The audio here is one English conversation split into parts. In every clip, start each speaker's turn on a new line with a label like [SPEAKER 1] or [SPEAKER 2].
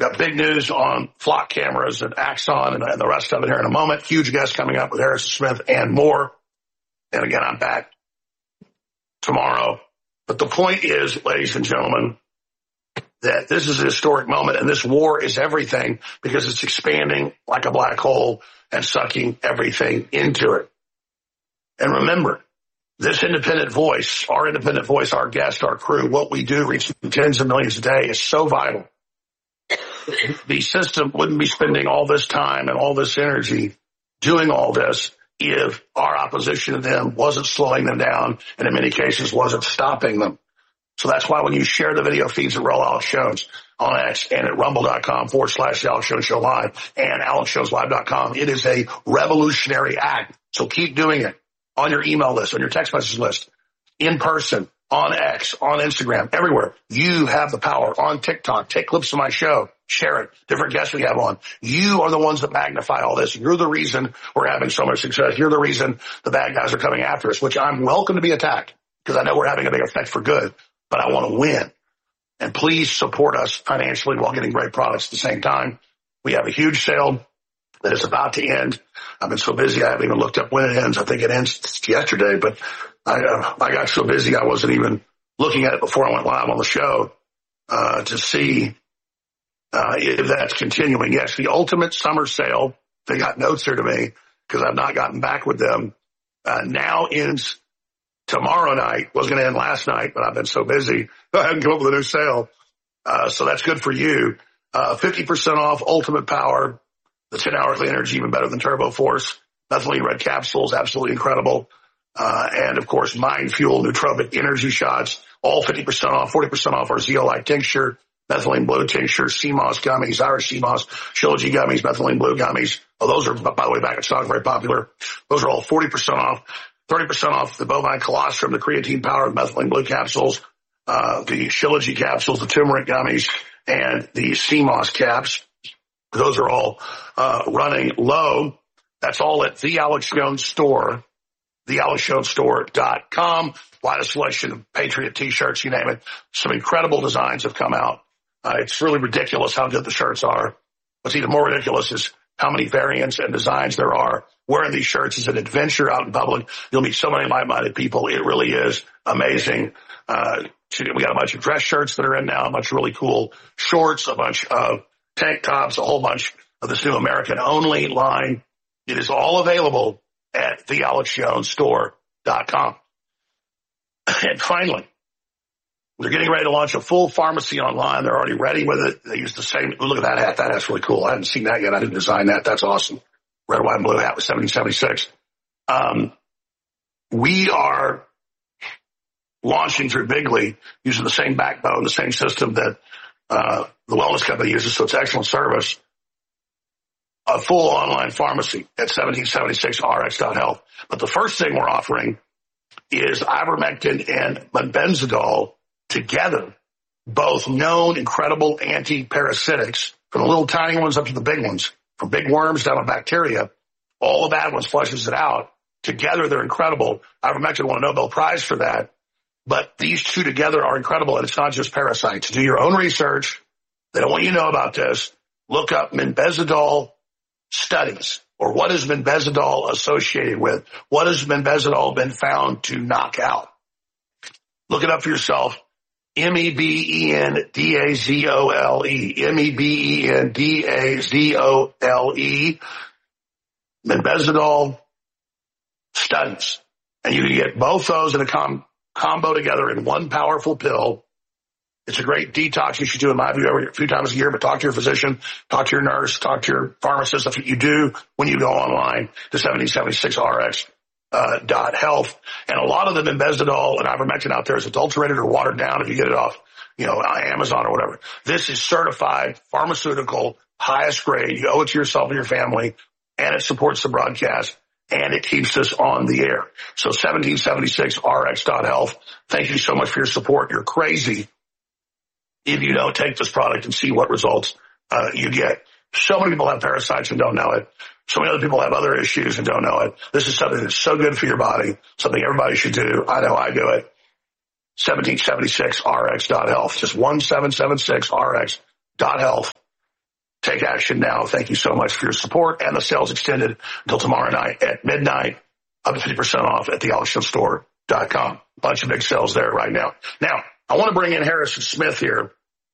[SPEAKER 1] Got big news on Flock cameras and Axon and the rest of it here in a moment. Huge guest coming up with Harrison Smith and more. And again, I'm back tomorrow. But the point is, ladies and gentlemen, that this is a historic moment, and this war is everything because it's expanding like a black hole and sucking everything into it. And remember, this independent voice, our guest, our crew, what we do, reaching tens of millions a day, is so vital. The system wouldn't be spending all this time and all this energy doing all this if our opposition to them wasn't slowing them down and in many cases wasn't stopping them. So that's why when you share the video feeds at Real Alex Jones on X and at rumble.com/The Alex Jones Show Live and AlexJonesLive.com, it is a revolutionary act. So keep doing it on your email list, on your text message list, in person, on X, on Instagram, everywhere. You have the power. On TikTok, take clips of my show, share it, different guests we have on. You are the ones that magnify all this. You're the reason we're having so much success. You're the reason the bad guys are coming after us, which I'm welcome to be attacked because I know we're having a big effect for good, but I want to win. And please support us financially while getting great products at the same time. We have a huge sale that is about to end. I've been so busy I haven't even looked up when it ends. I think it ends yesterday, but I got so busy I wasn't even looking at it before I went live on the show to see if that's continuing. Yes, the ultimate summer sale, they got notes here to me because I've not gotten back with them, now ends tomorrow night. Was going to end last night, but I've been so busy I hadn't come up with a new sale. So that's good for you. 50% off Ultimate Power, the 10-hour clean energy, even better than Turbo Force. Methylene red capsules, absolutely incredible. And of course, Mind Fuel, nootropic energy shots, all 50% off, 40% off our Zeolite tincture, methylene blue tincture, CMOS gummies, Irish CMOS, Shilajit gummies, methylene blue gummies. Oh, those are, by the way, back in stock, very popular. Those are all 40% off. 30% off the bovine colostrum, the creatine powered methylene blue capsules, the Shilajit capsules, the turmeric gummies, and the CMOS caps. Those are all running low. That's all at The Alex Jones Store, thealexjonesstore.com. Wide selection of Patriot T-shirts, you name it. Some incredible designs have come out. It's really ridiculous how good the shirts are. What's even more ridiculous is how many variants and designs there are. Wearing these shirts is an adventure out in public. You'll meet so many like-minded people. It really is amazing. We got a bunch of dress shirts that are in now, a bunch of really cool shorts, a bunch of tank tops, a whole bunch of this new American-only line. It is all available at thealexjonesstore.com. And finally, they're getting ready to launch a full pharmacy online. They're already ready with it. They use the same. Look at that hat. That hat's really cool. I haven't seen that yet. I didn't design that. That's awesome. Red, white, and blue hat with 1776. We are launching through Bigly using the same backbone, the same system that the wellness company uses, so it's excellent service. A full online pharmacy at 1776rx.health. But the first thing we're offering is ivermectin and benbenzodol together, both known incredible anti-parasitics, from the little tiny ones up to the big ones, from big worms down to bacteria. All the bad ones flushes it out. Together, they're incredible. Ivermectin won a Nobel Prize for that. But these two together are incredible, and it's not just parasites. Do your own research. They don't want you to know about this. Look up benbenzodol studies, or what is benbenzodol associated with? What has benbenzodol been found to knock out? Look it up for yourself. MEBENDAZOLE. MEBENDAZOLE. Benbenzodol studies. And you can get both those in a combo together in one powerful pill. It's a great detox you should do, in my view, a few times a year, but talk to your physician, talk to your nurse, talk to your pharmacist. That's what you do when you go online to 1776rx.health. And a lot of the benbenzodol and ivermectin out there is adulterated or watered down if you get it off, Amazon or whatever. This is certified pharmaceutical, highest grade. You owe it to yourself and your family, and it supports the broadcast, and it keeps us on the air. So 1776rx.health. Thank you so much for your support. You're crazy if you don't take this product and see what results you get. So many people have parasites and don't know it. So many other people have other issues and don't know it. This is something that's so good for your body, something everybody should do. I know I do it. 1776rx.health. Just 1776rx.health. Take action now. Thank you so much for your support. And the sale's extended until tomorrow night at midnight, up to 50% off at thealexsmithstore.com. Bunch of big sales there right now. Now, I want to bring in Harrison Smith here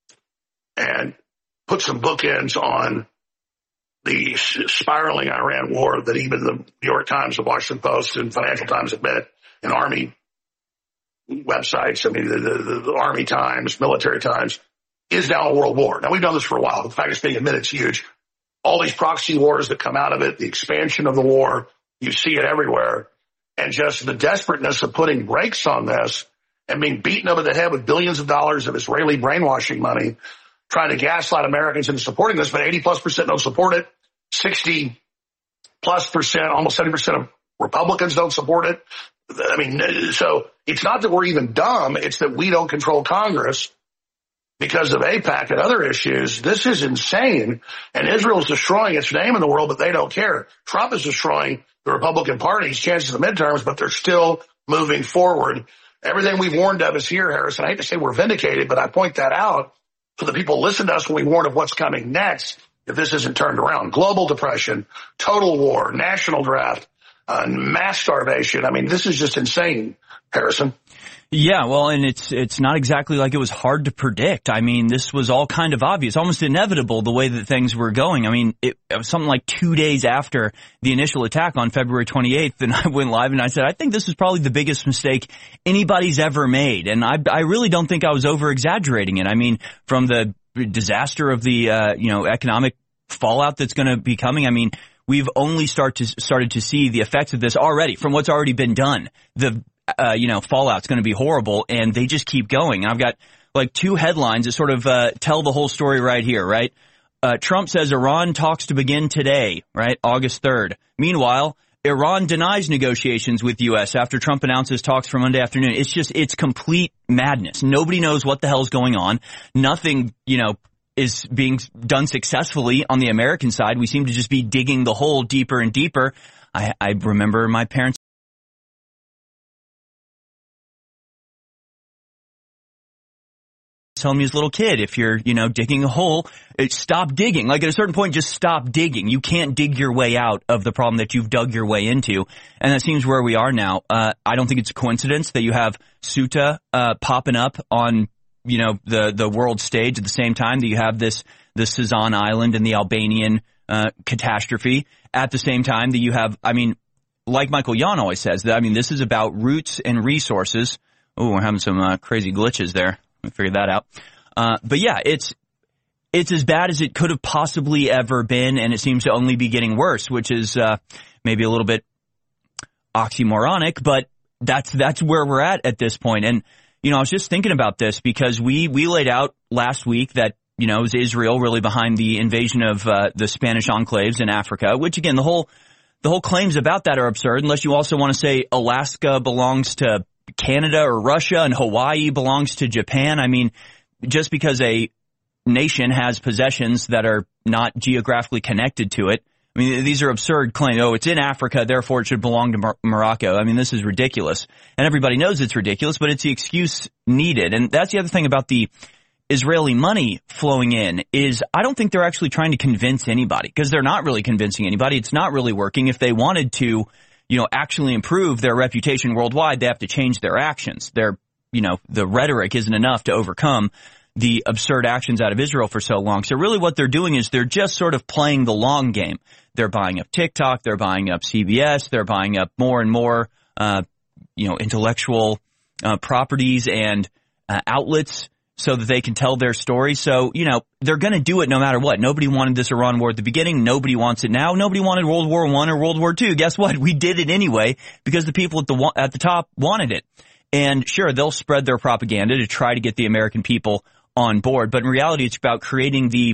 [SPEAKER 1] and put some bookends on the spiraling Iran war that even the New York Times, the Washington Post, and Financial Times admit, and Army websites, I mean, the Army Times, Military Times, is now a world war. Now, we've done this for a while. The fact it's being admitted is huge. All these proxy wars that come out of it, the expansion of the war, you see it everywhere. And just the desperateness of putting brakes on this and being beaten over the head with billions of dollars of Israeli brainwashing money, trying to gaslight Americans into supporting this, but 80+% don't support it. 60+%, almost 70% of Republicans don't support it. I mean, so it's not that we're even dumb. It's that we don't control Congress because of AIPAC and other issues. This is insane. And Israel is destroying its name in the world, but they don't care. Trump is destroying the Republican Party's chances of midterms, but they're still moving forward. Everything we've warned of is here, Harrison. I hate to say we're vindicated, but I point that out so that people listen to us when we warn of what's coming next if this isn't turned around. Global depression, total war, national draft, mass starvation. I mean, this is just insane, Harrison.
[SPEAKER 2] Yeah, well, and it's not exactly like it was hard to predict. I mean, this was all kind of obvious, almost inevitable the way that things were going. I mean, it was something like 2 days after the initial attack on February 28th, and I went live and I said, I think this is probably the biggest mistake anybody's ever made. And I really don't think I was over-exaggerating it. I mean, from the disaster of the, economic fallout that's going to be coming, I mean, we've only started to see the effects of this already from what's already been done. The fallout's going to be horrible, and they just keep going. And I've got like two headlines that sort of tell the whole story right here, right? Trump says Iran talks to begin today, right? August 3rd. Meanwhile, Iran denies negotiations with U.S. after Trump announces talks for Monday afternoon. It's complete madness. Nobody knows what the hell's going on. Nothing, is being done successfully on the American side. We seem to just be digging the hole deeper and deeper. I remember my parents telling me as a little kid, if you're, digging a hole, stop digging. Like at a certain point, just stop digging. You can't dig your way out of the problem that you've dug your way into. And that seems where we are now. I don't think it's a coincidence that you have Ceuta popping up on, the world stage at the same time that you have the Sazan Island and the Albanian catastrophe. At the same time that you have, like Michael Yon always says, this is about roots and resources. Oh, we're having some crazy glitches there. Let me figure that out. But yeah, it's as bad as it could have possibly ever been, and it seems to only be getting worse, which is maybe a little bit oxymoronic, but that's where we're at this point. And I was just thinking about this because we laid out last week that it was Israel really behind the invasion of the Spanish enclaves in Africa, which again the whole claims about that are absurd unless you also want to say Alaska belongs to Canada or Russia and Hawaii belongs to Japan. I mean, just because a nation has possessions that are not geographically connected to it, these are absurd claims. Oh, it's in Africa, therefore it should belong to Morocco. This is ridiculous. And everybody knows it's ridiculous, but it's the excuse needed. And that's the other thing about the Israeli money flowing in is I don't think they're actually trying to convince anybody because they're not really convincing anybody. It's not really working. If they wanted to, actually improve their reputation worldwide, they have to change their actions. The rhetoric isn't enough to overcome the absurd actions out of Israel for so long. So really what they're doing is they're just sort of playing the long game. They're buying up TikTok. They're buying up CBS. They're buying up more and more, intellectual properties and outlets so that they can tell their story. So, they're going to do it no matter what. Nobody wanted this Iran war at the beginning. Nobody wants it now. Nobody wanted World War I or World War II. Guess what? We did it anyway because the people at the top wanted it. And sure, they'll spread their propaganda to try to get the American people on board. But in reality, it's about creating the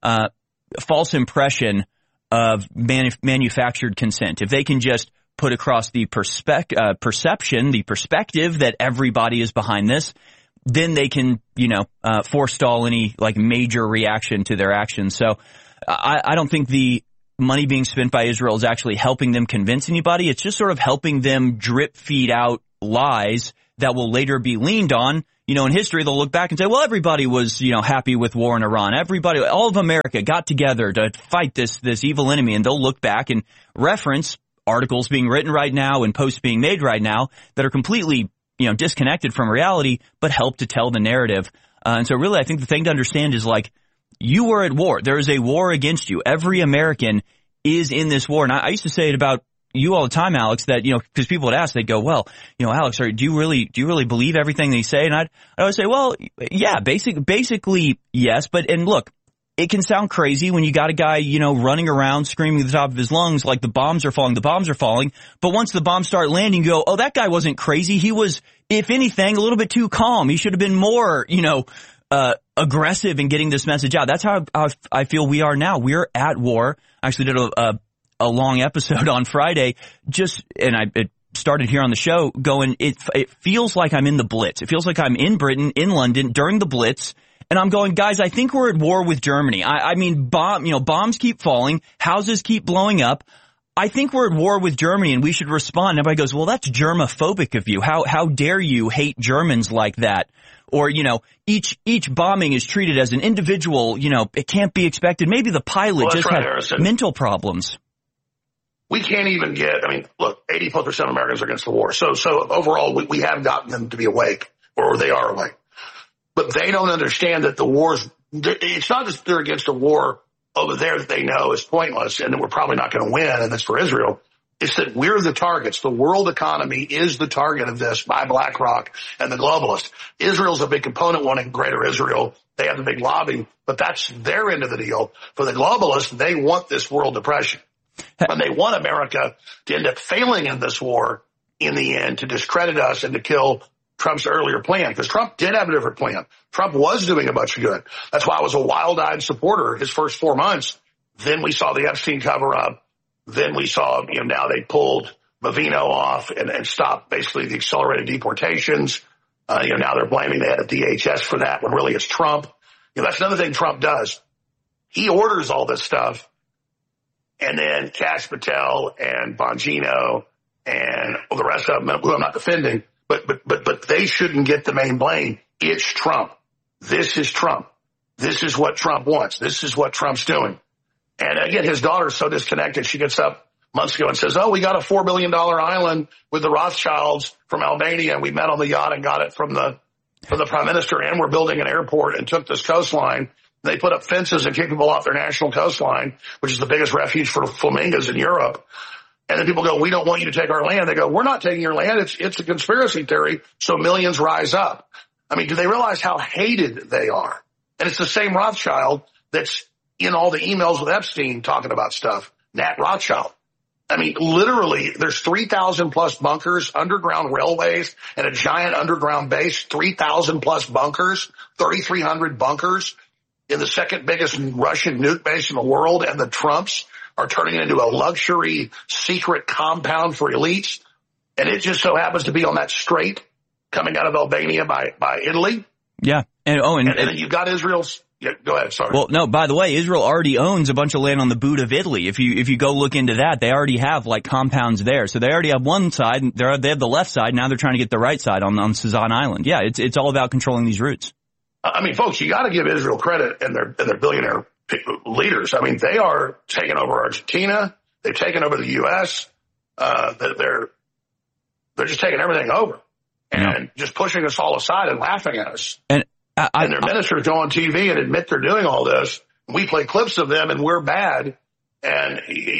[SPEAKER 2] false impression of manufactured consent. If they can just put across the perception, the perspective that everybody is behind this, then they can, forestall any major reaction to their actions. So I don't think the money being spent by Israel is actually helping them convince anybody. It's just sort of helping them drip feed out lies that will later be leaned on, in history, they'll look back and say, well, everybody was, happy with war in Iran. Everybody, all of America got together to fight this evil enemy. And they'll look back and reference articles being written right now and posts being made right now that are completely, disconnected from reality, but help to tell the narrative. And so really, I think the thing to understand is like, you were at war. There is a war against you. Every American is in this war. And I used to say it about you all the time, Alex, that, because people would ask, they'd go, well, Alex, do you really believe everything they say? And I would say, well, yeah, basically, yes. And look, it can sound crazy when you got a guy, running around screaming at the top of his lungs like the bombs are falling. But once the bombs start landing, you go, oh, that guy wasn't crazy. He was, if anything, a little bit too calm. He should have been more, aggressive in getting this message out. That's how I feel we are now. We're at war. I actually did a long episode on Friday, it started here on the show going, it feels like I'm in the Blitz. It feels like I'm in Britain, in London during the Blitz. And I'm going, guys, I think we're at war with Germany. I mean, bombs keep falling. Houses keep blowing up. I think we're at war with Germany and we should respond. And everybody goes, well, that's germophobic of you. How dare you hate Germans like that? Or, each bombing is treated as an individual, it can't be expected. Maybe the pilot just had mental problems.
[SPEAKER 1] We can't even look, 80+% of Americans are against the war. So overall, we have gotten them to be awake, or they are awake. But they don't understand that the war's, it's not just they're against a war over there that they know is pointless and that we're probably not going to win, and that's for Israel. It's that we're the targets. The world economy is the target of this by BlackRock and the globalists. Israel's a big component wanting greater Israel. They have the big lobby, but that's their end of the deal. For the globalists, they want this world depression. And they want America to end up failing in this war in the end, to discredit us and to kill Trump's earlier plan, because Trump did have a different plan. Trump was doing a bunch of good. That's why I was a wild-eyed supporter his first 4 months. Then we saw the Epstein cover-up. Then we saw, now they pulled Movino off and stopped basically the accelerated deportations. Now they're blaming the head of DHS for that when really it's Trump. That's another thing Trump does. He orders all this stuff. And then Kash Patel and Bongino and the rest of them, who I'm not defending, but they shouldn't get the main blame. It's Trump. This is Trump. This is what Trump wants. This is what Trump's doing. And again, his daughter's so disconnected. She gets up months ago and says, oh, we got a $4 billion island with the Rothschilds from Albania. We met on the yacht and got it from the prime minister. And we're building an airport and took this coastline. They put up fences and kick people off their national coastline, which is the biggest refuge for flamingos in Europe. And then people go, we don't want you to take our land. They go, we're not taking your land. It's a conspiracy theory. So millions rise up. I mean, do they realize how hated they are? And it's the same Rothschild that's in all the emails with Epstein talking about stuff. Nat Rothschild. I mean, literally, there's 3,000 plus bunkers, underground railways, and a giant underground base, 3,000 plus bunkers, 3,300 bunkers in the second biggest Russian nuke base in the world. And the Trumps are turning it into a luxury secret compound for elites. And it just so happens to be on that strait coming out of Albania by Italy.
[SPEAKER 2] Yeah. And
[SPEAKER 1] then you've got Israel's. Yeah, go ahead. Sorry.
[SPEAKER 2] Well, no, by the way, Israel already owns a bunch of land on the boot of Italy. If you go look into that, they already have like compounds there. So they already have one side. They have the left side. Now they're trying to get the right side on Sazan Island. Yeah, it's all about controlling these routes.
[SPEAKER 1] I mean, folks, you got to give Israel credit and their billionaire leaders. I mean, they are taking over Argentina. They've taken over the U.S. They're just taking everything over and just pushing us all aside and laughing at us. And their ministers go on TV and admit they're doing all this. We play clips of them and we're bad. And,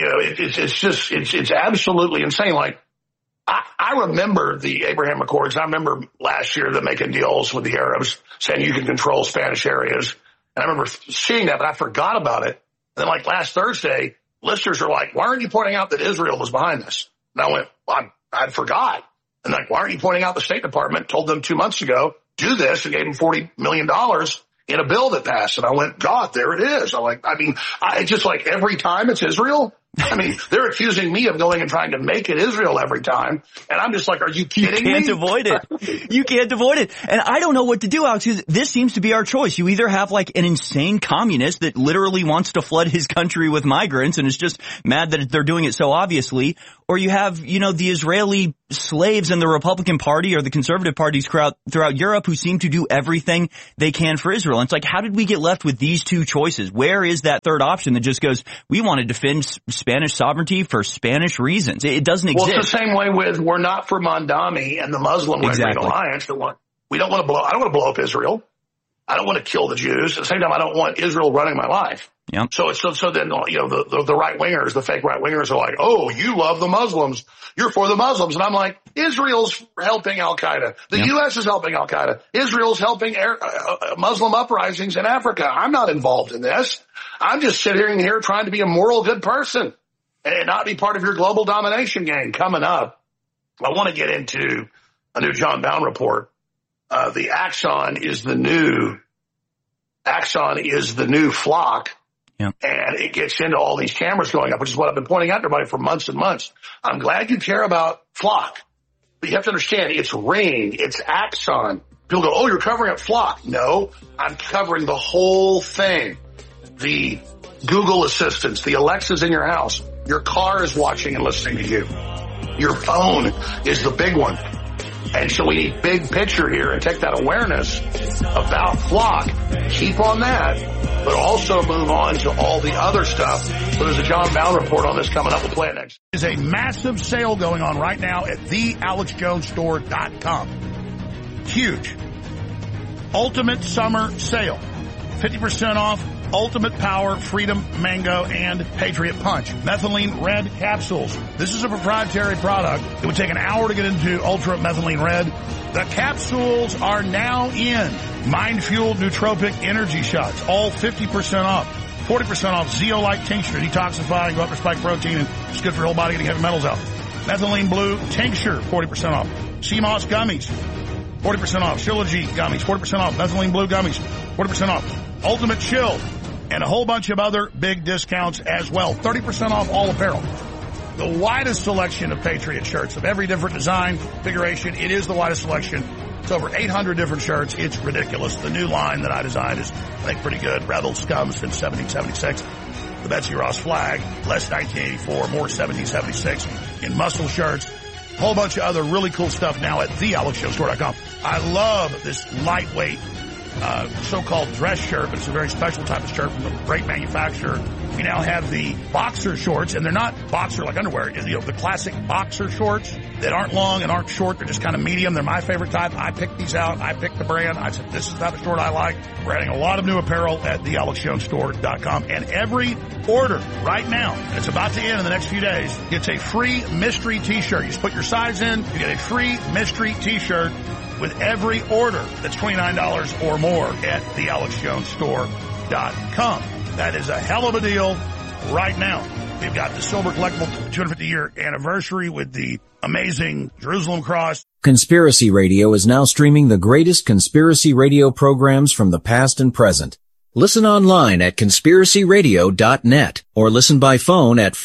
[SPEAKER 1] it's absolutely insane. Like, I remember the Abraham Accords. I remember last year them making deals with the Arabs saying you can control Spanish areas. And I remember seeing that, but I forgot about it. And then like last Thursday, listeners are like, why aren't you pointing out that Israel was behind this? And I went, well, I forgot. And like, why aren't you pointing out the State Department told them 2 months ago, do this, and gave them $40 million in a bill that passed. And I went, God, there it is. I just like every time it's Israel. I mean, they're accusing me of going and trying to make it Israel every time. And I'm just like, are you kidding me?
[SPEAKER 2] You can't avoid it. You can't avoid it. And I don't know what to do, Alex, because this seems to be our choice. You either have like an insane communist that literally wants to flood his country with migrants and is just mad that they're doing it so obviously, or you have, the Israeli slaves in the Republican Party or the conservative parties throughout Europe who seem to do everything they can for Israel. And it's like, how did we get left with these two choices? Where is that third option that just goes, we want to defend Spanish sovereignty for Spanish reasons? It doesn't exist.
[SPEAKER 1] Well, it's the same way with, we're not for Mandami and the Muslim Red Ring Alliance. I don't want to blow up Israel. I don't want to kill the Jews. At the same time, I don't want Israel running my life.
[SPEAKER 2] Yep.
[SPEAKER 1] So then, the right wingers, the fake right wingers are like, oh, you love the Muslims. You're for the Muslims. And I'm like, Israel's helping Al Qaeda. The U.S. is helping Al Qaeda. Israel's helping Muslim uprisings in Africa. I'm not involved in this. I'm just sitting here trying to be a moral good person and not be part of your global domination gang. Coming up, I want to get into a new John Bowne report. The Axon is the new flock.
[SPEAKER 2] Yeah.
[SPEAKER 1] And it gets into all these cameras going up, which is what I've been pointing out to everybody for months and months. I'm glad you care about Flock, but you have to understand it's Ring, it's Axon. People go, oh, you're covering up Flock. No, I'm covering the whole thing. The Google assistants, the Alexas in your house, your car is watching and listening to you. Your phone is the big one. And so we need big picture here and take that awareness about Flock, keep on that, but also move on to all the other stuff. So there's a John Bowne report on this coming up. We'll play it next.
[SPEAKER 3] There's a massive sale going on right now at thealexjonesstore.com. Huge. Ultimate summer sale. 50% off Ultimate Power, Freedom, Mango, and Patriot Punch. Methylene Red capsules. This is a proprietary product. It would take an hour to get into Ultra Methylene Red. The capsules are now in. Mind Fuel Nootropic Energy Shots. All 50% off. 40% off Zeolite Tincture. Detoxifying, go up to spike protein, and it's good for your whole body, getting heavy metals out. Methylene Blue Tincture, 40% off. CMOS Gummies, 40% off. Shilajit Gummies, 40% off. Methylene Blue Gummies, 40% off. Ultimate Chill, and a whole bunch of other big discounts as well. 30% off all apparel. The widest selection of Patriot shirts of every different design, configuration. It is the widest selection. It's over 800 different shirts. It's ridiculous. The new line that I designed is, I think, pretty good. Rebel Scum since 1776. The Betsy Ross flag, less 1984, more 1776 in muscle shirts. A whole bunch of other really cool stuff now at thealexjonesstore.com. I love this lightweight so-called dress shirt, but it's a very special type of shirt from a great manufacturer. We now have the boxer shorts, and they're not boxer like underwear. The classic boxer shorts that aren't long and aren't short. They're just kind of medium. They're my favorite type. I picked these out. I picked the brand. I said, this is the type of short I like. We're adding a lot of new apparel at thealexjonesstore.com. And every order right now, and it's about to end in the next few days, gets a free mystery t-shirt. You just put your size in, you get a free mystery t-shirt with every order that's $29 or more at thealexjonesstore.com. That is a hell of a deal right now. We've got the Silver Collectible 250-year anniversary with the amazing Jerusalem Cross.
[SPEAKER 4] Conspiracy Radio is now streaming the greatest conspiracy radio programs from the past and present. Listen online at conspiracyradio.net or listen by phone at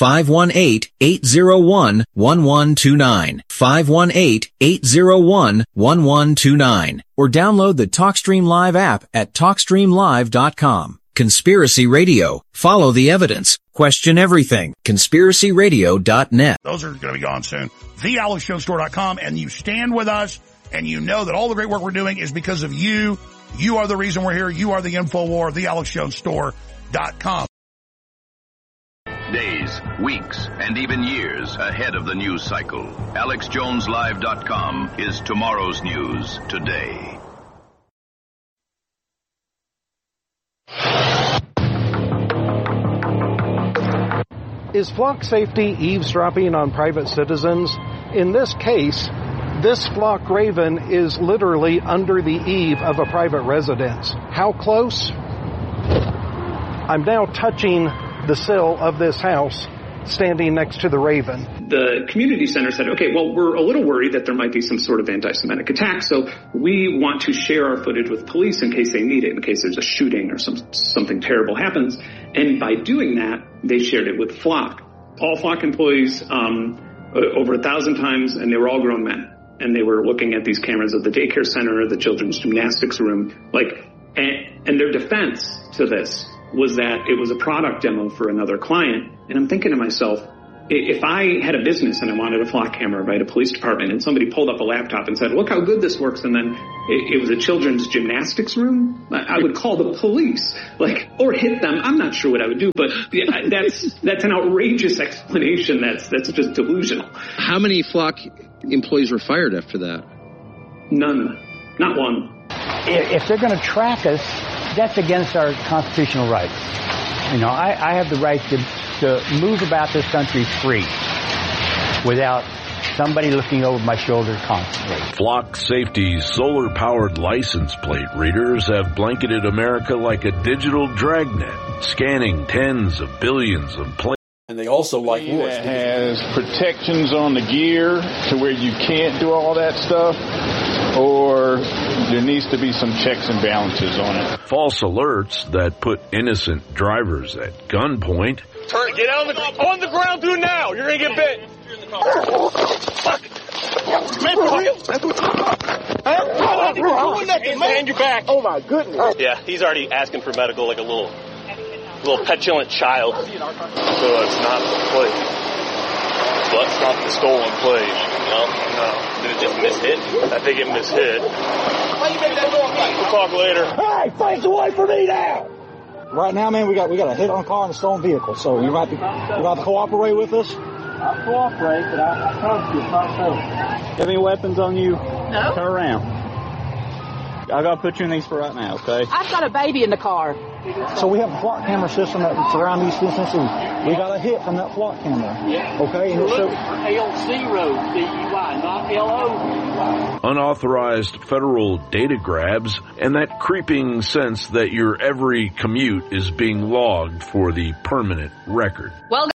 [SPEAKER 4] 518-801-1129, 518-801-1129, or download the TalkStream Live app at TalkStreamLive.com. Conspiracy Radio. Follow the evidence. Question everything. ConspiracyRadio.net.
[SPEAKER 3] Those are going to be gone soon. TheAlexJonesStore.com, and you stand with us, and you know that all the great work we're doing is because of you. You are the reason we're here. You are the InfoWar. TheAlexJonesStore.com.
[SPEAKER 5] Days, weeks, and even years ahead of the news cycle. AlexJonesLive.com is tomorrow's news today.
[SPEAKER 6] Is flock safety eavesdropping on private citizens? In this case, this flock raven is literally under the eave of a private residence. How close? I'm now touching the sill of this house, standing next to the raven.
[SPEAKER 7] The community center said, okay, well, we're a little worried that there might be some sort of anti-Semitic attack, so we want to share our footage with police in case they need it, in case there's a shooting or something terrible happens. And by doing that, they shared it with Flock. All Flock employees, over 1,000 times, and they were all grown men. And they were looking at these cameras of the daycare center, the children's gymnastics room, and their defense to this was that it was a product demo for another client. And I'm thinking to myself, If I had a business and I wanted a flock camera, right, a police department, and somebody pulled up a laptop and said, look how good this works, and then it was a children's gymnastics room, I would call the police, or hit them. I'm not sure what I would do, but that's an outrageous explanation. That's just delusional.
[SPEAKER 8] How many flock employees were fired after that?
[SPEAKER 7] None. Not one.
[SPEAKER 9] If they're going to track us, that's against our constitutional rights. I have the right to move about this country free without somebody looking over my shoulder constantly.
[SPEAKER 10] Flock Safety's solar-powered license plate readers have blanketed America like a digital dragnet, scanning tens of billions of plates.
[SPEAKER 11] And they also like wars.
[SPEAKER 12] It has protections on the gear to where you can't do all that stuff, or there needs to be some checks and balances on it.
[SPEAKER 10] False alerts that put innocent drivers at gunpoint.
[SPEAKER 13] Turn, get on the ground, do it now. You're going to get bit. Fuck. Man, for real? I think you're doing nothing, man. Hand your back.
[SPEAKER 12] Oh, my goodness.
[SPEAKER 13] Yeah, he's already asking for medical like a little petulant child. So it's not the plate. That's not the stolen plate. No. Did it just mishit? I think it mishit. We'll talk later.
[SPEAKER 14] Hey, face away from me now! Right now, man, we got a hit on car and a stolen vehicle. So you might to cooperate with us.
[SPEAKER 15] I'll cooperate, but I promise you it's not so.
[SPEAKER 16] Have any weapons on you?
[SPEAKER 15] No.
[SPEAKER 16] Turn around. I gotta put you in these for right now, okay?
[SPEAKER 15] I've got a baby in the car.
[SPEAKER 14] So we have a flock camera system that surrounds these businesses. We got a hit from that flock camera.
[SPEAKER 15] Yeah.
[SPEAKER 14] Okay.
[SPEAKER 15] And look for L0 DUI, not LO.
[SPEAKER 10] Unauthorized federal data grabs and that creeping sense that your every commute is being logged for the permanent record.
[SPEAKER 17] Well,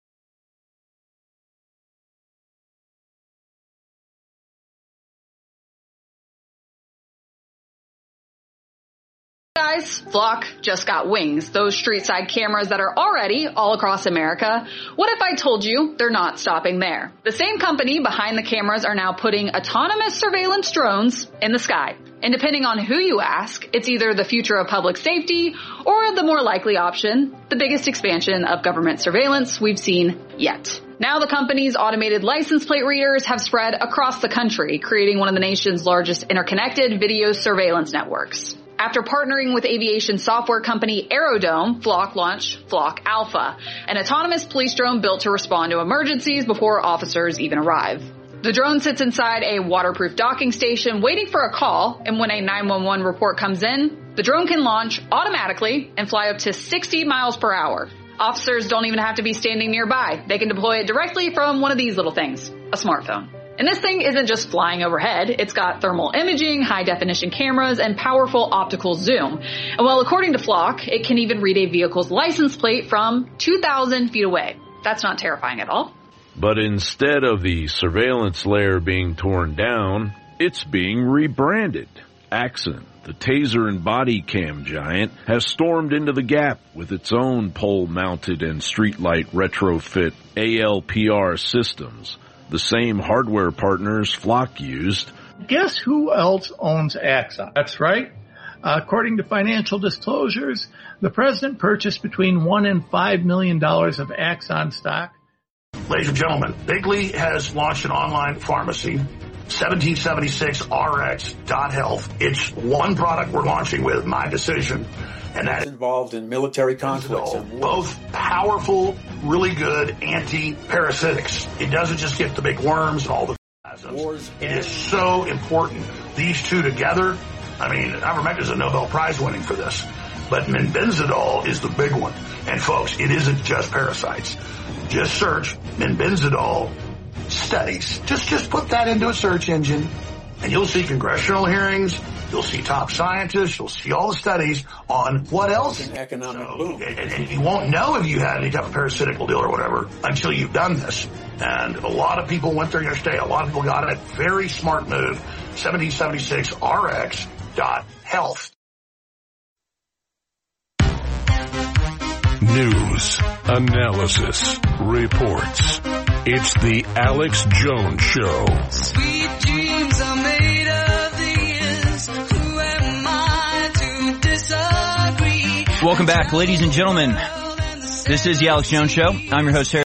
[SPEAKER 17] guys, Flock just got wings. Those street side cameras that are already all across America. What if I told you they're not stopping there? The same company behind the cameras are now putting autonomous surveillance drones in the sky. And depending on who you ask, it's either the future of public safety or the more likely option, the biggest expansion of government surveillance we've seen yet. Now the company's automated license plate readers have spread across the country, creating one of the nation's largest interconnected video surveillance networks. After partnering with aviation software company Aerodome, Flock launched Flock Alpha, an autonomous police drone built to respond to emergencies before officers even arrive. The drone sits inside a waterproof docking station waiting for a call, and when a 911 report comes in, the drone can launch automatically and fly up to 60 miles per hour. Officers don't even have to be standing nearby. They can deploy it directly from one of these little things, a smartphone. And this thing isn't just flying overhead. It's got thermal imaging, high-definition cameras, and powerful optical zoom. And well, according to Flock, it can even read a vehicle's license plate from 2,000 feet away. That's not terrifying at all.
[SPEAKER 10] But instead of the surveillance layer being torn down, it's being rebranded. Axon, the taser and body cam giant, has stormed into the gap with its own pole-mounted and streetlight retrofit ALPR systems. The same hardware partners Flock used.
[SPEAKER 3] Guess who else owns Axon? That's right. According to financial disclosures, the president purchased between $1 and $5 million of Axon stock. Ladies and gentlemen, Bigley has launched an online pharmacy, 1776rx.health. It's one product we're launching with, My Decision. And that's
[SPEAKER 11] involved in military conflicts.
[SPEAKER 1] Both powerful, really good anti-parasitics. It doesn't just get the big worms and all the wars. It is so important. These two together, ivermectin is a Nobel Prize winning for this. But menbenzidol is the big one. And folks, it isn't just parasites. Just search menbenzidol studies. Just put that into a search engine and you'll see congressional hearings. You'll see top scientists. You'll see all the studies on what else.
[SPEAKER 11] An economic boom.
[SPEAKER 1] And you won't know if you had any type of parasitical deal or whatever until you've done this. And a lot of people went there yesterday. A lot of people got it. Very smart move. 1776rx.health.
[SPEAKER 18] News, analysis, reports. It's the Alex Jones Show.
[SPEAKER 19] Sweet dreams are made of these. Who am I to disagree?
[SPEAKER 2] Welcome back, ladies and gentlemen. This is the Alex Jones Show. I'm your host, Harry.